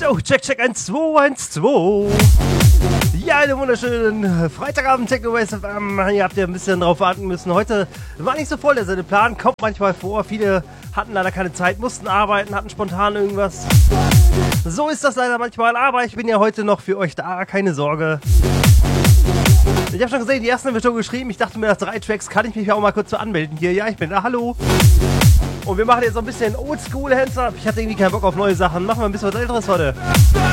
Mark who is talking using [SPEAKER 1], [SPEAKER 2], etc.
[SPEAKER 1] Jo, check, 1, 2, 1, 2. Ja, einen wunderschönen Freitagabend, Technoways FM. Ihr habt ja ein bisschen drauf warten müssen. Heute war nicht so voll, der Sendeplan kommt manchmal vor. Viele hatten leider keine Zeit, mussten arbeiten, hatten spontan irgendwas. So ist das leider manchmal, aber ich bin ja heute noch für euch da, keine Sorge. Ich habe schon gesehen, die ersten haben wir schon geschrieben. Ich dachte mir, nach 3 Tracks kann ich mich auch mal kurz so anmelden hier. Ja, ich bin da, hallo. Und wir machen jetzt so ein bisschen Oldschool Hands Up. Ich hatte irgendwie keinen Bock auf neue Sachen. Machen wir ein bisschen was Älteres heute.